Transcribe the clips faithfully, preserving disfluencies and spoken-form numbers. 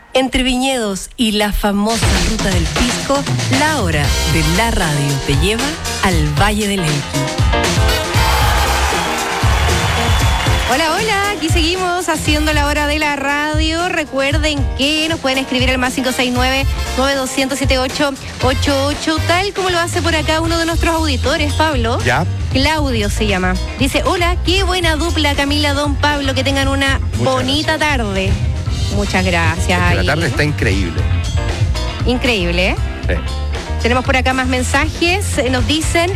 Entre viñedos y la famosa ruta del pisco, la hora de la radio te lleva al Valle del Elqui. Hola, hola, aquí seguimos haciendo la hora de la radio. Recuerden que nos pueden escribir al más cinco seis nueve, nueve dos cero, siete ocho ocho ocho, tal como lo hace por acá uno de nuestros auditores, Pablo. Ya. Claudio se llama. Dice, hola, qué buena dupla, Camila, Don Pablo, que tengan una Muchas bonita gracias. tarde. Muchas gracias. Es que ahí. la tarde está increíble. Increíble, ¿eh? Sí. Tenemos por acá más mensajes. Eh, Nos dicen,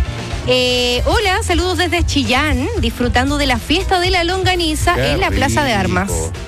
eh, hola, saludos desde Chillán, disfrutando de la fiesta de la longaniza Qué en la Plaza de rico. Armas.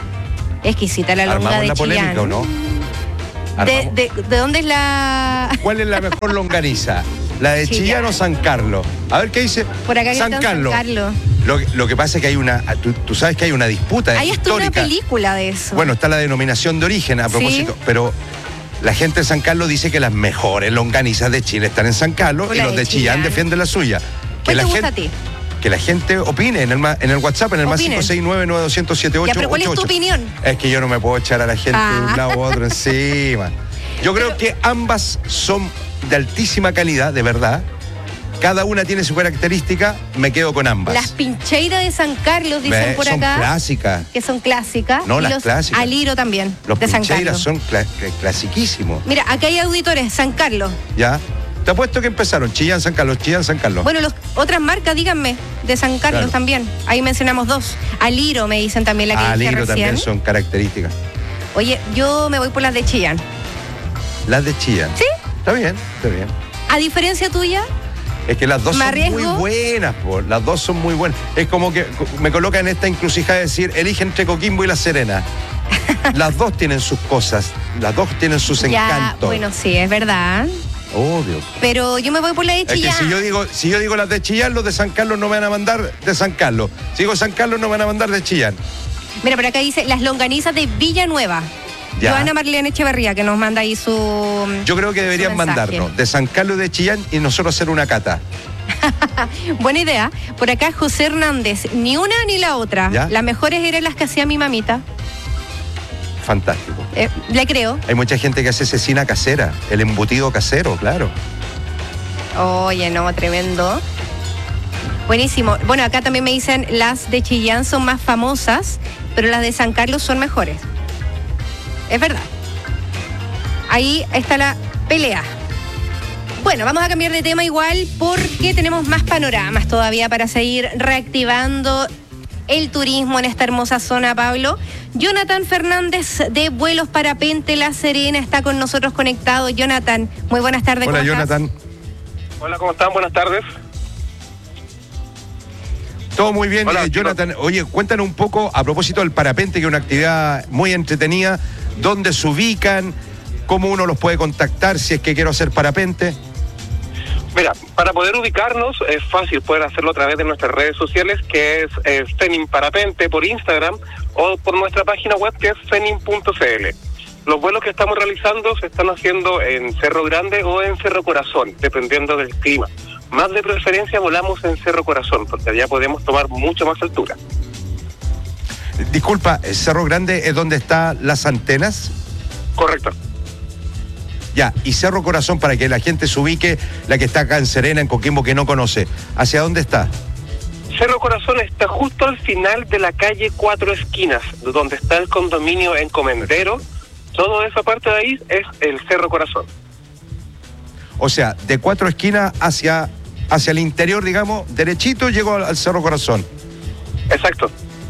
Exquisita la longa ¿Armamos de la polémica Chillán. o no? ¿De, Armamos. de, ¿De dónde es la...? ¿Cuál es la mejor longaniza? ¿La de Chillán. Chillán o San Carlos? A ver qué dice. Por acá que San está en Carlos. San Carlos. Lo, que- lo que pasa es que hay una. Tú, tú sabes que hay una disputa Hay hasta una histórica. película de eso. Bueno, está la denominación de origen a Sí. propósito, pero la gente de San Carlos dice que las mejores longanizas de Chile están en San Carlos O y la los de de Chillán Chillán. defienden la suya. ¿Cuál la te gusta gente, a ti? Que la gente opine en el, ma- en el WhatsApp, en el más Opinen. cinco seis nueve, nueve dos cero, siete ocho Ya, pero ¿cuál es ocho tu ocho. opinión? Es que yo no me puedo echar a la gente Ah. de un lado u otro encima. Yo creo que ambas son de altísima calidad, de verdad. Cada una tiene su característica, me quedo con ambas. Las pincheiras de San Carlos, dicen Ve, por son acá. clásicas. Que son clásicas. No, y las los clásicas. Aliro también, Los de San pincheiras Carlos. son cla- cla- clasiquísimos. Mira, acá hay auditores, San Carlos. ¿Ya? Te apuesto que empezaron Chillán, San Carlos, Chillán, San Carlos. Bueno, los, otras marcas, díganme, de San Carlos Claro. también. Ahí mencionamos dos. Aliro me dicen también la que Ah, dije Aliro recién. también son características. Oye, yo me voy por las de Chillán. Las de Chillán. ¿Sí? Está bien, está bien. A diferencia tuya, Es que las dos ¿Me son arriesgo? muy buenas, po. Las dos son muy buenas. Es como que co- me coloca en esta encrucijada de decir, elige entre Coquimbo y La Serena. Las dos tienen sus cosas, las dos tienen sus ya, encantos. bueno, sí, es verdad. Obvio. Pero yo me voy por la de Es que Chillán. si yo digo, si yo digo las de Chillán, los de San Carlos no me van a mandar de San Carlos. Si digo San Carlos, no me van a mandar de Chillán. Mira, por acá dice las longanizas de Villanueva. Ya. Joana Marlene Echeverría, que nos manda ahí su... Yo creo que deberían su mensaje. mandarnos de San Carlos y de Chillán y nosotros hacer una cata. Buena idea. Por acá José Hernández, ni una ni la otra. ¿Ya? Las mejores eran las que hacía mi mamita. Fantástico. Eh, le creo. Hay mucha gente que hace cecina casera, el embutido casero, claro. Oye, no, tremendo. Buenísimo. Bueno, acá también me dicen las de Chillán son más famosas, pero las de San Carlos son mejores. Es verdad. Ahí está la pelea. Bueno, vamos a cambiar de tema igual porque tenemos más panoramas todavía para seguir reactivando el turismo en esta hermosa zona, Pablo. Jonathan Fernández de Vuelos Parapente La Serena está con nosotros conectado. Jonathan, muy buenas tardes. Hola, ¿cómo estás? Jonathan. Hola, ¿cómo están? Buenas tardes. Todo muy bien, Hola, eh, Jonathan. Oye, cuéntanos un poco a propósito del parapente, que es una actividad muy entretenida. ¿Dónde se ubican? ¿Cómo uno los puede contactar si es que quiero hacer parapente? Mira, para poder ubicarnos es fácil, poder hacerlo a través de nuestras redes sociales, que es eh, Fenim Parapente por Instagram o por nuestra página web, que es fenim punto c l. Los vuelos que estamos realizando se están haciendo en Cerro Grande o en Cerro Corazón, dependiendo del clima. Más de preferencia volamos en Cerro Corazón, porque allá podemos tomar mucho más altura. Disculpa, ¿Cerro Grande es donde están las antenas? Correcto. Ya, y Cerro Corazón, para que la gente se ubique, la que está acá en Serena, en Coquimbo, que no conoce, ¿hacia dónde está? Cerro Corazón está justo al final de la calle Cuatro Esquinas, donde está el condominio Encomendero. Toda esa parte de ahí es el Cerro Corazón. O sea, de Cuatro Esquinas hacia, hacia el interior, digamos, derechito llego al, al Cerro Corazón. Exacto.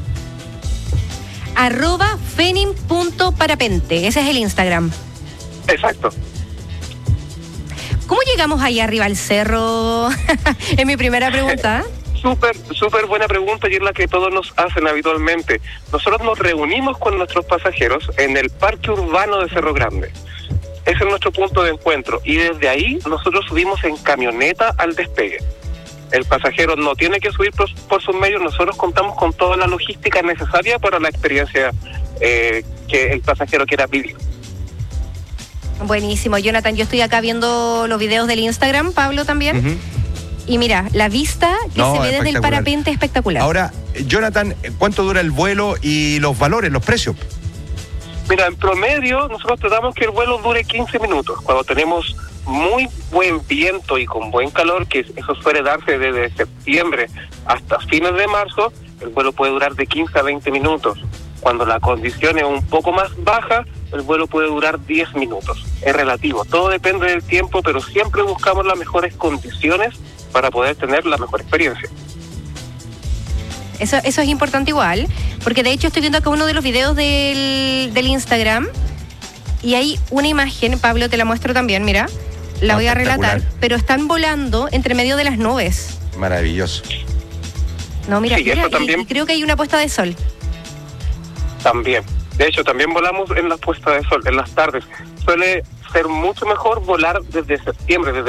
Arroba fenim.parapente. Ese es el Instagram. Exacto. ¿Cómo llegamos ahí arriba al cerro? Es mi primera pregunta. Súper, súper buena pregunta y es la que todos nos hacen habitualmente. Nosotros nos reunimos con nuestros pasajeros en el Parque Urbano de Cerro Grande. Ese es nuestro punto de encuentro y desde ahí nosotros subimos en camioneta al despegue. El pasajero no tiene que subir por, por sus medios, nosotros contamos con toda la logística necesaria para la experiencia eh, que el pasajero quiera vivir. Buenísimo, Jonathan. Yo estoy acá viendo los videos del Instagram, Pablo también. Uh-huh. Y mira, la vista que No, se ve desde el espectacular. parapente es espectacular. Ahora, Jonathan, ¿cuánto dura el vuelo y los valores, los precios? Mira, en promedio nosotros tratamos que el vuelo dure quince minutos. Cuando tenemos muy buen viento y con buen calor, que eso suele darse desde septiembre hasta fines de marzo, el vuelo puede durar de quince a veinte minutos. Cuando la condición es un poco más baja, el vuelo puede durar diez minutos. Es relativo, todo depende del tiempo, pero siempre buscamos las mejores condiciones para poder tener la mejor experiencia. Eso, eso es importante igual, porque de hecho estoy viendo acá uno de los videos del, del Instagram y hay una imagen, Pablo, te la muestro también, mira, la Ah, voy a relatar, espectacular. pero están volando entre medio de las nubes. Maravilloso. No, mira, Sí, mira, eso y- también. y creo que hay una puesta de sol. También. De hecho, también volamos en las puestas de sol, en las tardes. Suele ser mucho mejor volar desde septiembre, desde